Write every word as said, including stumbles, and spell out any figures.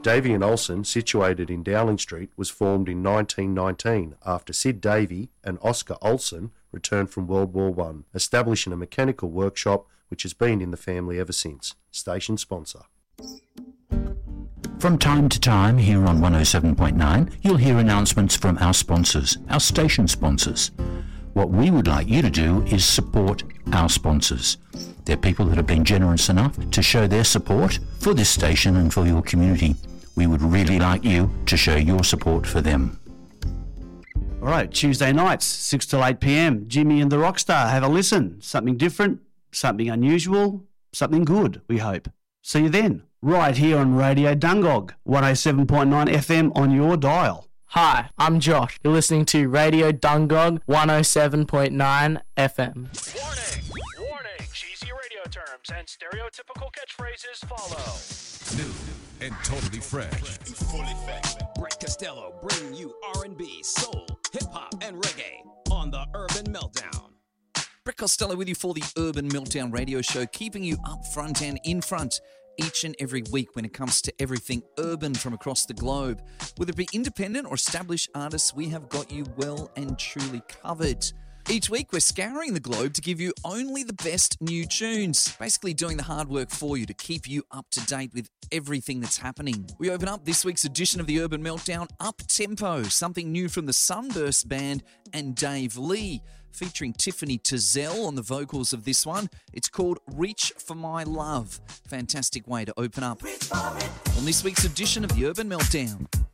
Davey and Olsen, situated in Dowling Street, was formed in nineteen nineteen after Sid Davey and Oscar Olsen returned from World War One, establishing a mechanical workshop which has been in the family ever since. Station sponsor. From time to time here on one oh seven point nine, you'll hear announcements from our sponsors, our station sponsors. What we would like you to do is support our sponsors. They're people that have been generous enough to show their support for this station and for your community. We would really like you to show your support for them. All right, Tuesday nights, six till eight p.m, Jimmy and the Rockstar. Have a listen. Something different, something unusual, something good, we hope. See you then, right here on Radio Dungog, one oh seven point nine F M on your dial. Hi, I'm Josh. You're listening to Radio Dungog, one oh seven point nine F M. Warning! Warning! Cheesy radio terms and stereotypical catchphrases follow. New and totally fresh. Fully fresh. Brett Costello bringing you R and B, soul, hip-hop, and reggae on the Urban Meltdown. Brett Costello with you for the Urban Meltdown radio show, keeping you up front and in front each and every week when it comes to everything urban from across the globe. Whether it be independent or established artists, we have got you well and truly covered. Each week, we're scouring the globe to give you only the best new tunes, basically doing the hard work for you to keep you up to date with everything that's happening. We open up this week's edition of the Urban Meltdown, Up Tempo, something new from the Sunburst Band and Dave Lee, featuring Tiffany Tazell on the vocals of this one. It's called Reach for My Love. Fantastic way to open up on this week's edition of the Urban Meltdown.